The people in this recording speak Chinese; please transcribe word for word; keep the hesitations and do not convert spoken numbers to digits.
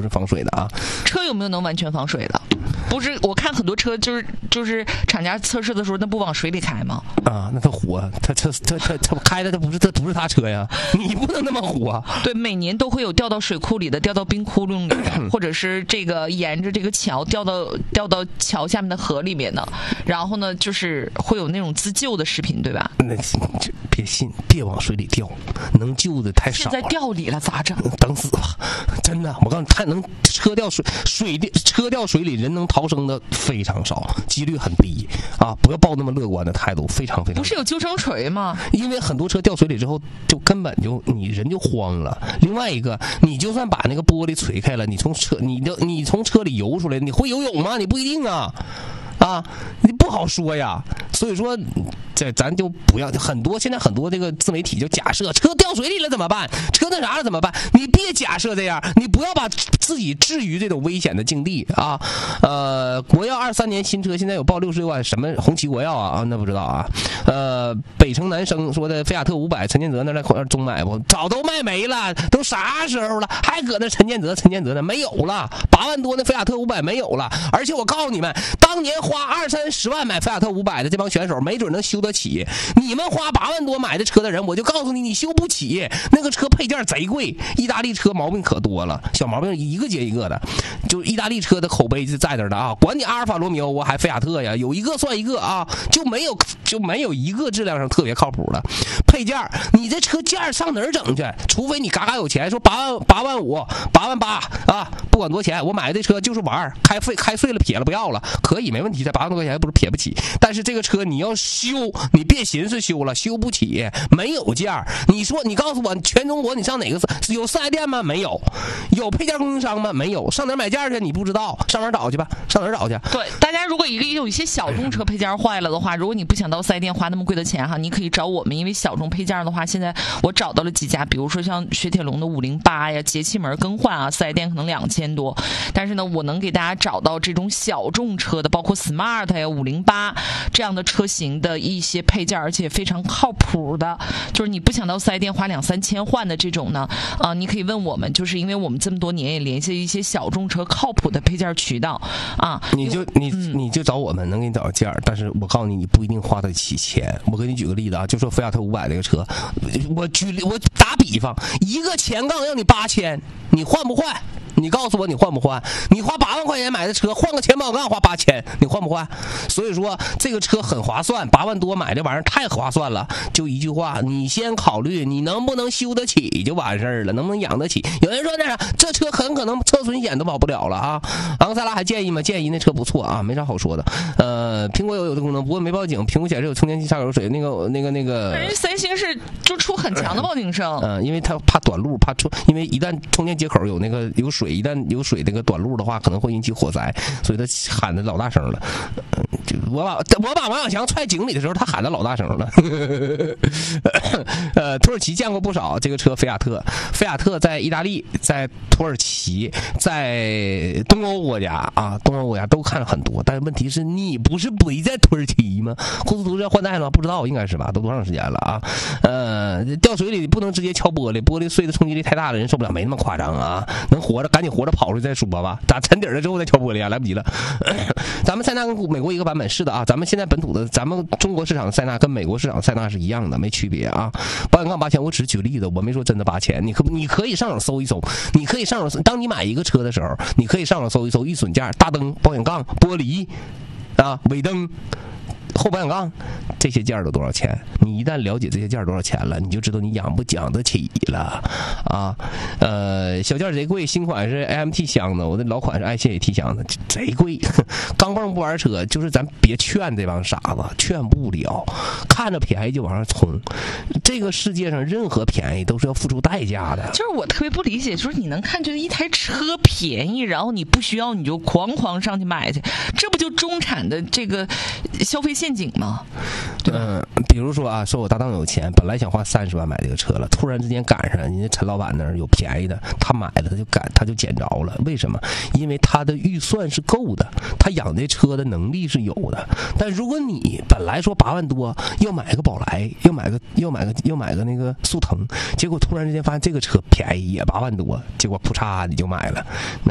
是防水的啊。 车有没有能完全防水的？不是，我看很多车就是就是厂家测试的时候，那不往水里开吗？ 啊，那他火，他他他他他开的他不是他不是他车呀，你不能那么火。 对，每年都会有掉到水库里的，掉到冰窟窿里的，或者是这个沿着这个桥掉到掉到桥下面的河里面的，然后呢，就是会有那种自救的视频，对吧？ 那别信，别往水里掉，能救的太少了。 现在掉里了咋整？ 等死吧！真的，我告诉你，太能车掉水水的车掉水里，人能逃生的非常少，几率很低啊！不要抱那么乐观的态度，非常非常。 不是有救生锤吗？ 因为很多车掉水里之后，就根本就你人就慌了。另外一个，你就算把那个玻璃锤开了，你从车你就你从车里游出来，你会游泳吗？你不一定啊。啊，你不好说呀，所以说，这咱就不要很多。现在很多这个自媒体就假设车掉水里了怎么办？车那啥了怎么办？你别假设这样，你不要把自己置于这种危险的境地啊。呃，国药二三年新车现在有报六十六万，什么红旗国药啊啊，那不知道啊。呃，北城男生说的菲亚特五百，陈建泽那在中买不？早都卖没了，都啥时候了？还搁那陈建泽陈建泽呢？没有了，八万多的菲亚特五百没有了。而且我告诉你们，当年花二三十万买菲亚特五百的这帮选手，没准能修得起。你们花八万多买的车的人，我就告诉你，你修不起。那个车配件贼贵，意大利车毛病可多了，小毛病一个接一个的。就意大利车的口碑是在这儿的啊，管你阿尔法罗密欧啊，还菲亚特呀，有一个算一个啊，就没有就没有一个质量上特别靠谱的配件。你这车件上哪儿整去？除非你嘎嘎有钱，说八万八万五、八万八啊，不管多少钱，我买这车就是玩，开废开碎了撇了不要了，可以没问题。这八万多块钱不是撇不起，但是这个车你要修，你别寻思修了，修不起，没有件儿。你说你告诉我，全中国你上哪个有四 S 店吗？没有。有配件供应商吗？没有。上哪儿买件去？你不知道，上哪儿找去吧？上哪儿找去？ 对，大家如果一个有一些小众车配件坏了的话，如果你不想到四 S 店花那么贵的钱哈，你可以找我们，因为小众配件的话，现在我找到了几家，比如说像雪铁龙的五零八呀，节气门更换啊，四 S 店可能两千多，但是呢，我能给大家找到这种小众车的，包括 Smart 呀、五零八这样的车型的一些配件，而且非常靠谱的，就是你不想到四 S 店花两三千换的这种呢，啊、呃，你可以问我们，就是因为我们这么多年也联系一些小众车靠谱的配件渠道啊， 你就你、嗯、你就找我们能给你找件，但是我告诉你，你不一定花得起钱。我给你举个例子啊，就说菲亚特五百这个车，我举我打比方，一个前杠要你八千，你换不换？你告诉我你换不换？你花八万块钱买的车，换个前保杠花八千，你换不换？所以说这个车很划算，八万多买这玩意儿太划算了。就一句话，你先考虑你能不能修得起就完事儿了，能不能养得起？有人说那啥，这车很可能车损险都保不了了啊。昂克赛拉还建议吗？建议那车不错啊，没啥好说的。呃，苹果有有这功能，不过没报警，屏幕显示有充电器插口水，那个那个那个。 人三星是就出很强的报警声。 嗯、呃，因为他怕短路，怕充，因为一旦充电接口有那个有水。一旦有水那个短路的话，可能会引起火灾，所以他喊的老大声了。就我把我把王小强踹井里的时候，他喊的老大声了。呃，土耳其见过不少这个车，菲亚特，菲亚特在意大利、在土耳其、在东欧国家啊，东欧国家都看了很多。但是问题是你不是没在土耳其吗？库斯图是要换代了吗？不知道，应该是吧？都多长时间了啊？呃，掉水里不能直接敲玻璃，玻璃碎的冲击力太大了，人受不了，没那么夸张啊。能活着赶紧活着跑出去再说吧，打沉底了之后再敲玻璃啊，来不及了。咱们塞纳跟美国一个版本是的啊，咱们现在本土的，咱们中国市场的塞纳跟美国市场的塞纳是一样的，没区别啊。保险杠八千，我只是举例子，我没说真的八千，你可你可以上手搜一搜，你可以上手，当你买一个车的时候，你可以上手搜一搜易损件、大灯、保险杠、玻璃啊、尾灯。后保险杠这些件都多少钱？你一旦了解这些件多少钱了，你就知道你养不养得起了啊！呃，小件贼贵，新款是 A M T 箱的，我的老款是爱信 A T 箱的，贼贵。钢镚不玩车，就是咱别劝这帮傻子，劝不了，看着便宜就往上冲。这个世界上任何便宜都是要付出代价的。 就是我特别不理解，就是你能看觉得一台车便宜，然后你不需要你就狂狂上去买去，这不就中产的这个消费陷阱吗？ 嗯、呃，比如说啊，说我搭档有钱，本来想花三十万买这个车了，突然之间赶上人家陈老板那儿有便宜的，他买了他就赶他就捡着了。为什么？因为他的预算是够的，他养这车的能力是有的。但如果你本来说八万多要买个宝来，要买个要买个要买个那个速腾，结果突然之间发现这个车便宜也八万多，结果扑嚓你就买了。